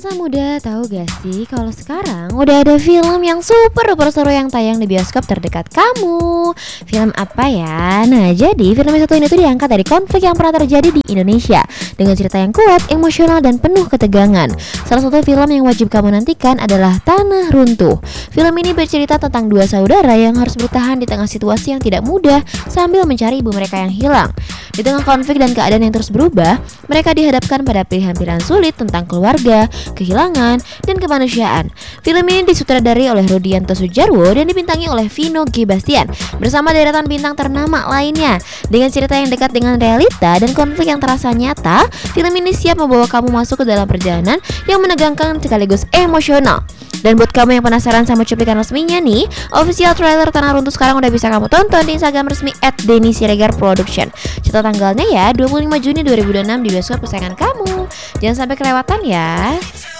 Masa muda, tahu gak sih kalau sekarang udah ada film yang super duper seru yang tayang di bioskop terdekat kamu. Film apa ya? Nah, jadi film yang satu ini tuh diangkat dari konflik yang pernah terjadi di Indonesia dengan cerita yang kuat, emosional dan penuh ketegangan. Salah satu film yang wajib kamu nantikan adalah Tanah Runtuh. Film ini bercerita tentang dua saudara yang harus bertahan di tengah situasi yang tidak mudah sambil mencari ibu mereka yang hilang. Di tengah konflik dan keadaan yang terus berubah, mereka dihadapkan pada pilihan-pilihan sulit tentang keluarga, kehilangan, dan kemanusiaan. Film ini disutradarai oleh Rudianto Sudjarwo dan dibintangi oleh Vino G. Bastian bersama deretan bintang ternama lainnya. Dengan cerita yang dekat dengan realita dan konflik yang terasa nyata, film ini siap membawa kamu masuk ke dalam perjalanan yang menegangkan sekaligus emosional. Dan buat kamu yang penasaran sama cuplikan resminya nih, official trailer Tanah Runtuh sekarang udah bisa kamu tonton di Instagram resmi @denny_siregar production. Catat tanggalnya ya, 25 Juni 2026 di bioskop kesayangan kamu. Jangan sampai kelewatan ya.